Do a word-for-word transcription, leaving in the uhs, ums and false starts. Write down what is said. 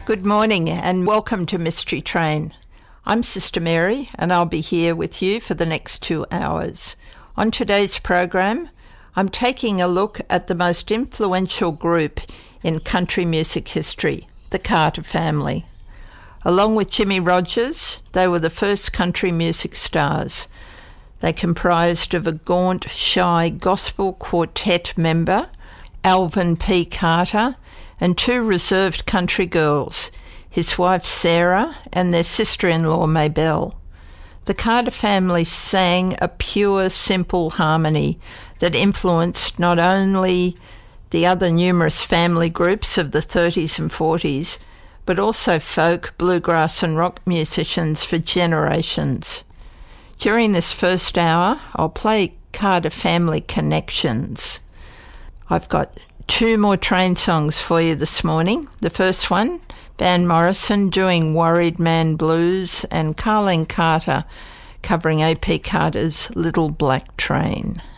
Good morning and welcome to Mystery Train. I'm Sister Mary and I'll be here with you for the next two hours. On today's program, I'm taking a look at the most influential group in country music history, the Carter family. Along with Jimmie Rodgers, they were the first country music stars. They comprised of a gaunt, shy gospel quartet member, Alvin P. Carter, and two reserved country girls, his wife Sarah and their sister-in-law Maybelle. The Carter family sang a pure, simple harmony that influenced not only the other numerous family groups of the thirties and forties, but also folk, bluegrass and rock musicians for generations. During this first hour, I'll play Carter family connections. I've got two more train songs for you this morning. The first one, Van Morrison doing Worried Man Blues, and Carlene Carter covering A P Carter's Little Black Train.